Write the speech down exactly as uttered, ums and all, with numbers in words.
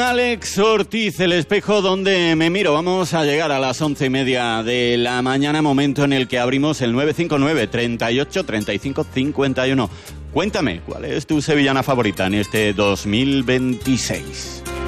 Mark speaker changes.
Speaker 1: Alex Ortiz, El espejo donde me miro. Vamos a llegar a las once y media de la mañana, momento en el que abrimos el nueve cinco nueve, treinta y ocho, treinta y cinco, cincuenta y uno. Cuéntame, ¿cuál es tu sevillana favorita en este dos mil veintiséis?